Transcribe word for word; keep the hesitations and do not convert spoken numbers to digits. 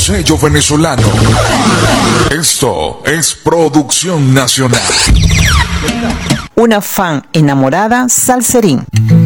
sello venezolano. Esto es producción nacional. Una fan enamorada, Salserín.